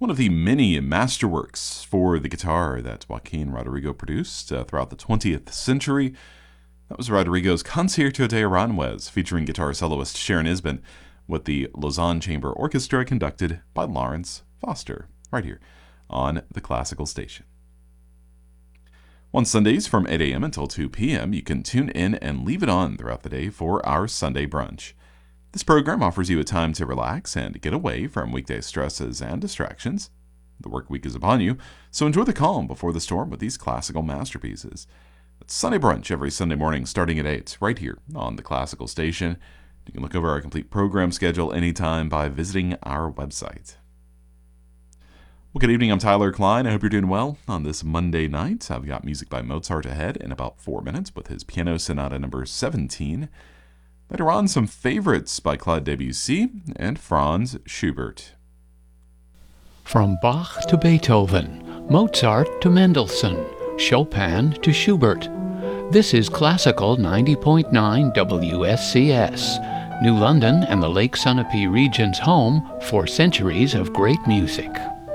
one of the many masterworks for the guitar that Joaquin Rodrigo produced throughout the 20th century. That was Rodrigo's Concierto de Aranjuez, featuring guitar soloist Sharon Isbin, with the Lausanne Chamber Orchestra conducted by Lawrence Foster, right here on the Classical Station. On Sundays from 8 a.m. until 2 p.m., you can tune in and leave it on throughout the day for our Sunday brunch. This program offers you a time to relax and get away from weekday stresses and distractions. The work week is upon you, so enjoy the calm before the storm with these classical masterpieces. It's Sunday brunch every Sunday morning starting at 8, right here on the Classical Station. You can look over our complete program schedule anytime by visiting our website. Well, good evening. I'm Tyler Klein. I hope you're doing well on this Monday night. I've got music by Mozart ahead in about 4 minutes with his Piano Sonata number 17. Later on, some favorites by Claude Debussy and Franz Schubert. From Bach to Beethoven, Mozart to Mendelssohn, Chopin to Schubert. This is Classical 90.9 WSCS, New London and the Lake Sunapee region's home for centuries of great music.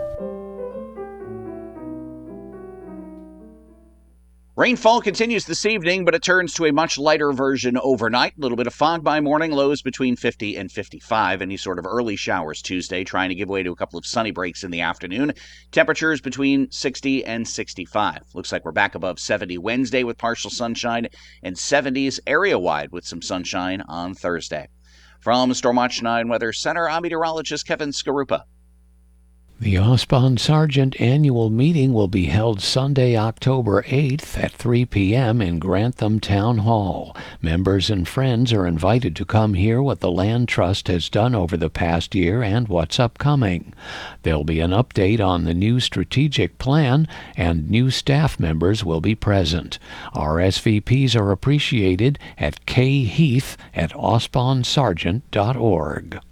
Rainfall continues this evening, but it turns to a much lighter version overnight. A little bit of fog by morning, lows between 50 and 55. Any sort of early showers Tuesday, trying to give way to a couple of sunny breaks in the afternoon. Temperatures between 60 and 65. Looks like we're back above 70 Wednesday with partial sunshine, and 70s area-wide with some sunshine on Thursday. From Stormwatch 9 Weather Center, I'm meteorologist Kevin Skarupa. The Osbon Sargent annual meeting will be held Sunday, October 8th at 3 p.m. in Grantham Town Hall. Members and friends are invited to come hear what the Land Trust has done over the past year and what's upcoming. There'll be an update on the new strategic plan, and new staff members will be present. RSVPs are appreciated at kheath@osbonsargent.org.